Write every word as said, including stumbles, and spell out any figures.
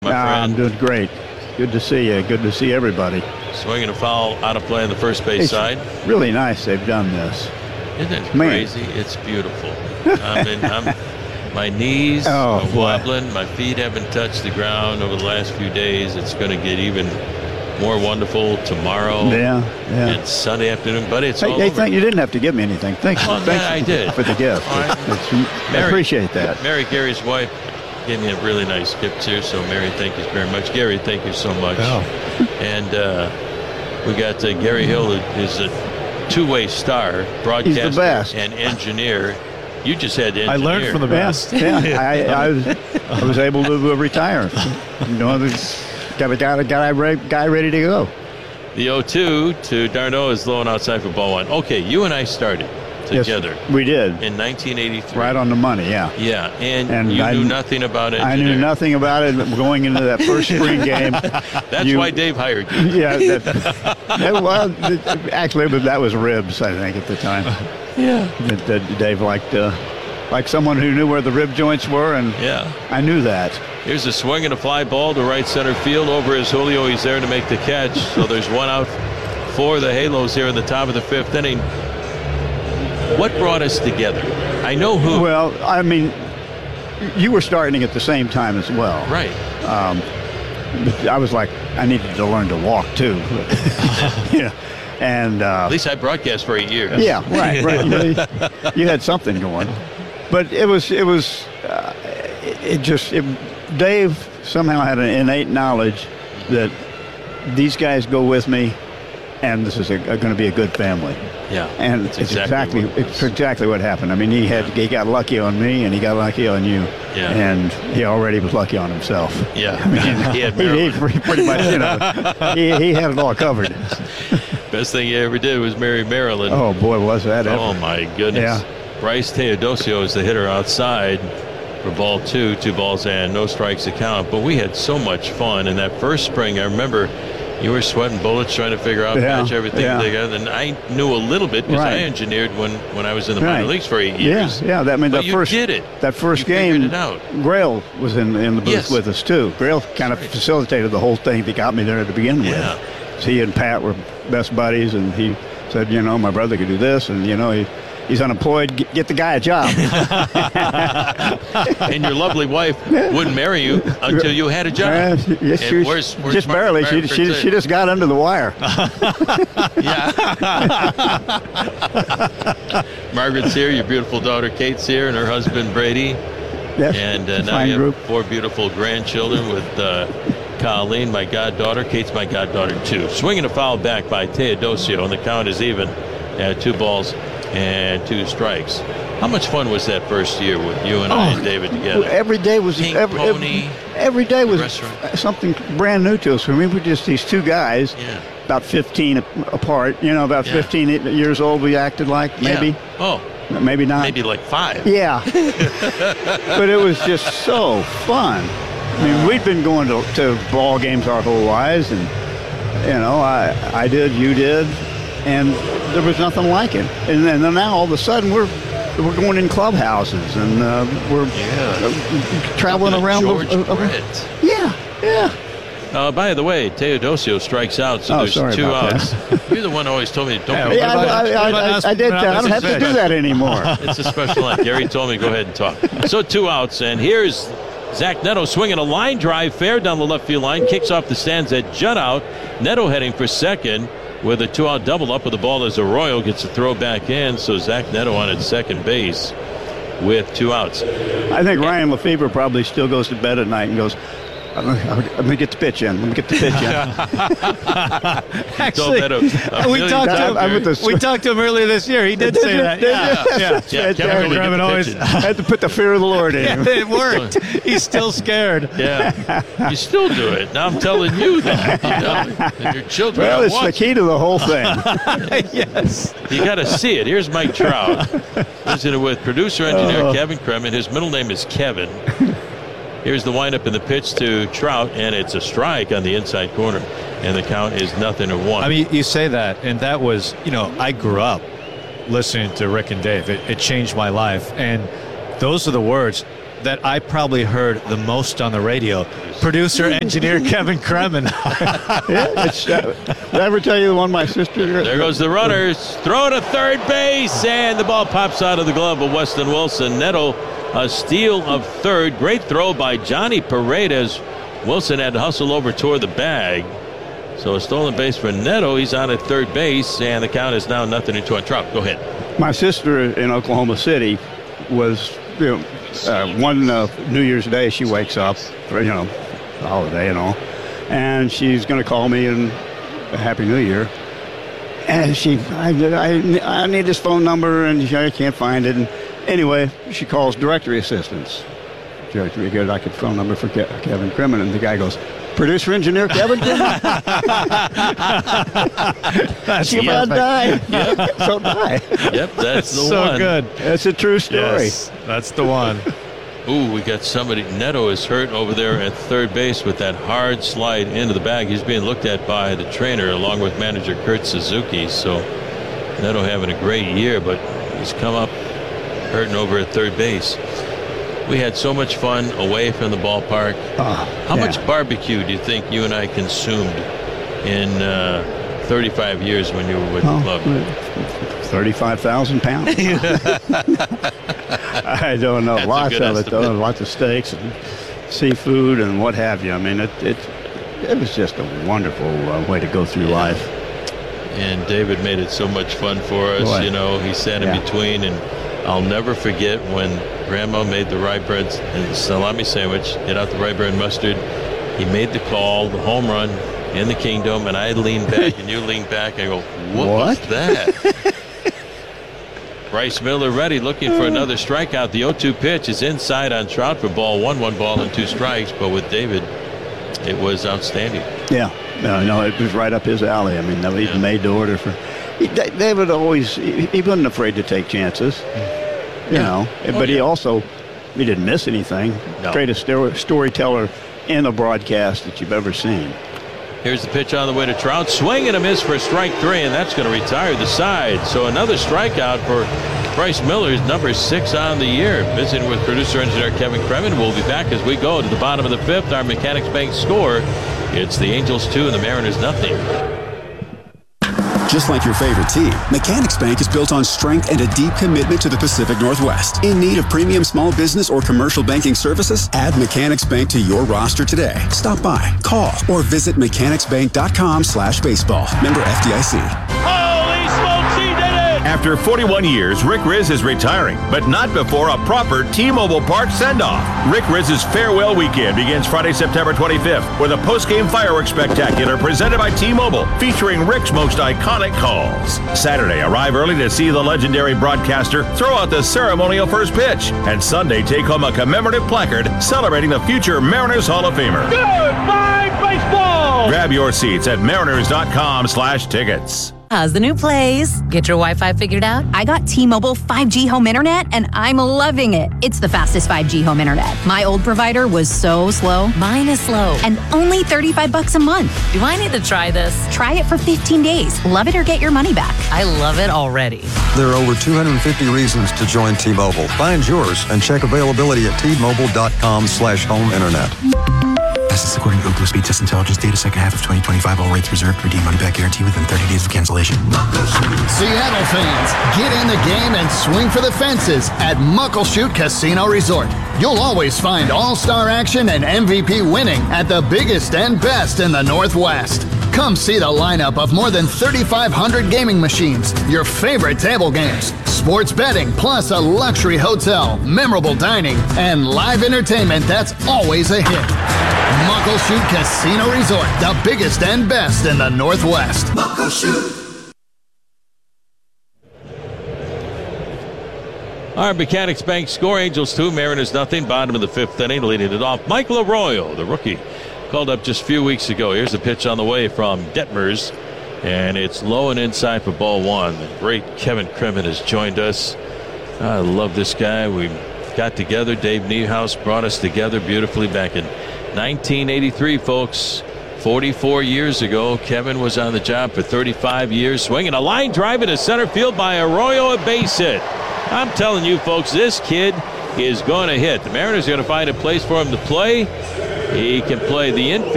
my uh, friend? I'm doing great. Good to see you. Good to see everybody. Swinging a foul out of play on the first base It's side. really nice they've done this. Isn't it Man. crazy? It's beautiful. I mean, I'm, my knees Oh, are boy. wobbling. My feet haven't touched the ground over the last few days. It's going to get even more wonderful tomorrow Yeah, yeah. and Sunday afternoon. But it's Hey, all hey over. thank you. Didn't have to give me anything. Thank you. Oh, Thank yeah, you I did. for the gift. All right. It's- I Mary- appreciate that. Mary, Gary's wife, gave me a really nice gift too. So, Mary, thank you very much. Gary, thank you so much. Oh. And uh, we got uh, Gary Hill, who is a two-way star, broadcaster best. and engineer. You just had to I engineer. learned from the Yeah, best. yeah. I, I, was, I was able to uh, retire. You know, there's got a guy, guy, re- guy ready to go. The oh two to Darno is low and outside for ball one. Okay, you and I started together Yes, we did. in nineteen eighty-three. Right on the money, yeah. Yeah, and, And you I- knew nothing about I engineering. knew nothing about it going into that first spring game. That's You- why Dave hired you. Yeah, that, that- well, th- actually, but that was ribs, I think, at the time. Yeah. That, that Dave liked, uh, like someone who knew where the rib joints were, and Yeah. I knew that. Here's a swing and a fly ball to right center field. Over is Julio. He's there to make the catch. So there's one out for the Halos here in the top of the fifth inning. What brought us together? I know who. Well, I mean, you were starting at the same time as well. Right. But I was like, I needed to learn to walk too. Yeah, and uh, At least I broadcast for eight years. yeah, right, right. You, you had something going, but it was it was uh, it, it just it, Dave somehow had an innate knowledge that these guys go with me, and this is going to be a good family. Yeah. And That's it's exactly exactly what it it's was. exactly what happened. I mean, he had he got lucky on me, and he got lucky on you, Yeah. and he already was lucky on himself. Yeah. he had He, he Maryland. pretty pretty much, you know, he, he had it all covered. Best thing he ever did was marry Maryland. Oh boy, was that ever! Oh, my goodness. Yeah. Bryce Teodosio is the hitter outside for ball two, two balls and no strikes to count. But we had so much fun in that first spring. I remember you were sweating bullets trying to figure out, Yeah, patch everything yeah. together. And I knew a little bit because I Right. engineered when, when I was in the minor Right. leagues for eight Yeah, years. yeah. That I mean, But that you first did it. that first You figured game, it out. Grail was in in the booth Yes. with us too. Grail kind of That's right. facilitated the whole thing that got me there to begin Yeah. with. So he and Pat were best buddies, and he said, you know, my brother could do this, and you know, he. He's unemployed. Get, get the guy a job. And your lovely wife wouldn't marry you until you had a job. Uh, yes, And she was- where's- where's just Mark- barely. She, Mark she, Fritz? she just got under the wire. Yeah. Margaret's here. Your beautiful daughter Kate's here, and her husband Brady. Yes, And uh, now fine you group. have four beautiful grandchildren with uh, Colleen, my goddaughter. Kate's my goddaughter, too. Swinging a foul back by Teodosio, and the count is even at two balls and two strikes. How much fun was that first year with you and I and David together? Every day was Pink every, Pony, every, every day was restaurant. something brand new to us. I mean, we were just these two guys, Yeah. about fifteen a- apart. You know, about Yeah. fifteen years old. We acted like maybe, Yeah. Oh, maybe not. maybe like five. Yeah, but it was just so fun. I mean, we'd been going to, to ball games our whole lives, and you know, I I did, you did, and there was nothing like it. And then and now all of a sudden we're we're going in clubhouses, and uh, we're Yeah. uh, traveling Looking at around. George the, uh, Brett. yeah, yeah. Uh, by the way, Teodosio strikes out, so Oh, there's sorry two about outs. You're the one who always told me, don't Yeah, be Yeah, I, about- I, what I, about I, us- I did what that. I about don't have this to do fish? that anymore. It's a special line. Gary told me, go ahead and talk. So two outs, and here's Zach Neto swinging a line drive fair down the left field line, kicks off the stands at jut out. Neto heading for second with a two-out double up with the ball as Arroyo gets a throw back in, so Zach Neto on at second base with two outs. I think Ryan Lefebvre probably still goes to bed at night and goes, I'm gonna, I'm gonna get the pitch in. I'm gonna get the pitch in. Told that a- a we million talked to times, him. I'm with the- We talked to him earlier this year. He did Did say you? that. Did Yeah, you? yeah. Yeah, That's Kevin right. really Graham get the always- pitch in. I had to put the fear of the Lord in him. It worked. He's still scared. Yeah, you still do it. Now I'm telling you that. You know, and your children Well, are it's the watching. key to the whole thing. Yes. You got to see it. Here's Mike Trout. Visiting with producer engineer Oh. Kevin Kremen. His middle name is Kevin. Here's the windup and the pitch to Trout, and it's a strike on the inside corner. And the count is nothing to one. I mean, you say that, and that was, you know, I grew up listening to Rick and Dave. It, it changed my life. And those are the words. that I probably heard the most on the radio. Producer, engineer Kevin Kremen. Yeah, it's, uh, did I ever tell you the one my sister? There goes the runners. Throw to third base, and the ball pops out of the glove of Weston Wilson. Neto, a steal of third. Great throw by Johnny Paredes. Wilson had to hustle over toward the bag. So a stolen base for Neto. He's on at third base, and the count is now nothing into a Trout. Go ahead. My sister in Oklahoma City was, you know, uh, one uh, New Year's Day, she wakes up for, you know, the holiday and all, and she's going to call me and a Happy New Year. And she, I, I, I need this phone number, and she, I can't find it. And anyway, she calls directory assistance. Directory, good, I could phone number for Ke- Kevin Kremen, and the guy goes, producer engineer Kevin Kremen? She about died. Yep. So die. Yep, that's the so one. good. That's a true story. Yes, that's the one. Ooh, we got somebody. Neto is hurt over there at third base with that hard slide into the bag. He's being looked at by the trainer along with manager Kurt Suzuki. So Neto having a great year, but he's come up hurting over at third base. We had so much fun away from the ballpark. Oh, How yeah. much barbecue do you think you and I consumed in uh, thirty-five years when you were with Oh, the club? thirty-five thousand pounds. I don't know. That's a Lots good of it, though. estimate. Lots of steaks and seafood and what have you. I mean, it it, it was just a wonderful uh, way to go through life. And David made it so much fun for us. Boy. You know, he sat in Yeah. between, and I'll never forget when Grandma made the rye bread and salami sandwich, get out the rye bread mustard. He made the call, the home run in the Kingdom, and I leaned back, and you leaned back. I go, what, What? was that? Bryce Miller ready, looking for another strikeout. The oh two pitch is inside on Trout for ball one, one ball and two strikes. But with David, it was outstanding. Yeah. No, no, it was right up his alley. I mean, he Yeah. made the order for. He, David always, he, he wasn't afraid to take chances, you Yeah. know. Oh, but he yeah. also, he didn't miss anything. No. Greatest story, storyteller in a broadcast that you've ever seen. Here's the pitch on the way to Trout. Swing and a miss for strike three, and that's going to retire the side. So another strikeout for Bryce Miller, number six on the year. Visiting with producer engineer Kevin Kremen. We'll be back as we go to the bottom of the fifth. Our Mechanics Bank score. It's the Angels two and the Mariners nothing. Just like your favorite team, Mechanics Bank is built on strength and a deep commitment to the Pacific Northwest. In need of premium small business or commercial banking services? Add Mechanics Bank to your roster today. Stop by, call, or visit mechanicsbank.com slash baseball. Member F D I C. Holy smokes, he did it! After forty-one years, Rick Riz is retiring, but not before a proper T-Mobile Park send-off. Rick Riz's farewell weekend begins Friday, September twenty-fifth with a post-game fireworks spectacular presented by T-Mobile, featuring Rick's most iconic calls. Saturday, arrive early to see the legendary broadcaster throw out the ceremonial first pitch. And Sunday, take home a commemorative placard celebrating the future Mariners Hall of Famer. Goodbye, baseball! Grab your seats at mariners.com slash tickets. How's the new place? Get your Wi-Fi figured out? I got T-Mobile five G home internet, and I'm loving it. It's the fastest five G home internet. My old provider was so slow. Mine is slow. And only thirty-five bucks a month. Do I need to try this? Try it for fifteen days. Love it or get your money back. I love it already. There are over two hundred fifty reasons to join T-Mobile. Find yours and check availability at T-Mobile.com slash home internet. This is according to Ookla Speed Test Intelligence data, second half of twenty twenty-five. All rates reserved. Redeem money back guarantee within thirty days of cancellation. Seattle fans, get in the game and swing for the fences at Muckleshoot Casino Resort. You'll always find all-star action and M V P winning at the biggest and best in the Northwest. Come see the lineup of more than thirty-five hundred gaming machines, your favorite table games, sports betting, plus a luxury hotel, memorable dining, and live entertainment that's always a hit. Muckleshoot Casino Resort, the biggest and best in the Northwest. Muckleshoot. Our Mechanics Bank score, Angels two, Mariners nothing. Bottom of the fifth inning, leading it off. Mike Arroyo, the rookie, called up just a few weeks ago. Here's a pitch on the way from Detmers, and it's low and inside for ball one. The great Kevin Kremen has joined us. I love this guy. We got together. Dave Niehaus brought us together beautifully back in nineteen eighty-three, folks. forty-four years ago. Kevin was on the job for thirty-five years. Swinging a line drive into center field by Arroyo, a base hit. I'm telling you, folks, this kid is going to hit. The Mariners are going to find a place for him to play. He can play the infield.